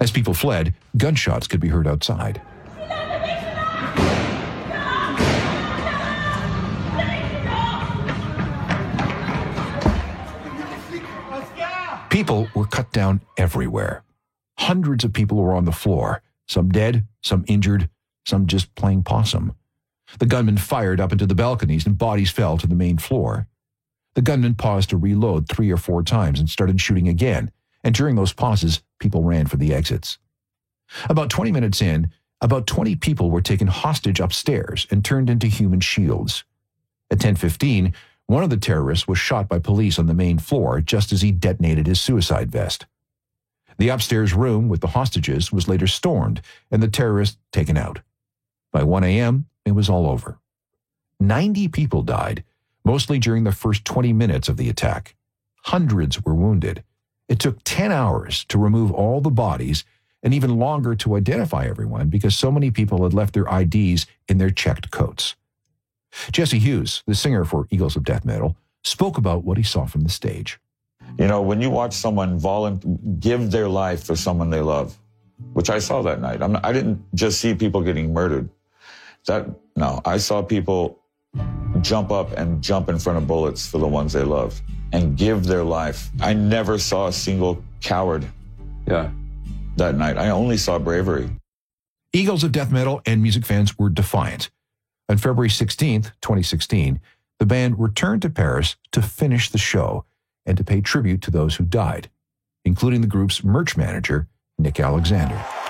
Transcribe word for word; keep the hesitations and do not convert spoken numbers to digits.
As people fled, gunshots could be heard outside. People were cut down everywhere. Hundreds of people were on the floor, some dead, some injured, some just playing possum. The gunman fired up into the balconies and bodies fell to the main floor. The gunman paused to reload three or four times and started shooting again, and during those pauses, people ran for the exits. About twenty minutes in, about twenty people were taken hostage upstairs and turned into human shields. At ten fifteen, one of the terrorists was shot by police on the main floor just as he detonated his suicide vest. The upstairs room with the hostages was later stormed and the terrorist taken out. By one a.m., it was all over. Ninety people died, mostly during the first twenty minutes of the attack. Hundreds were wounded. It took ten hours to remove all the bodies and even longer to identify everyone because so many people had left their I Ds in their checked coats. Jesse Hughes, the singer for Eagles of Death Metal, spoke about what he saw from the stage. You know, when you watch someone volunteer, give their life for someone they love, which I saw that night. I'm not, I didn't just see people getting murdered. That no, I saw people jump up and jump in front of bullets for the ones they love and give their life. I never saw a single coward. Yeah. That night, I only saw bravery. Eagles of Death Metal and music fans were defiant. On February sixteenth, twenty sixteen, the band returned to Paris to finish the show and to pay tribute to those who died, including the group's merch manager, Nick Alexander.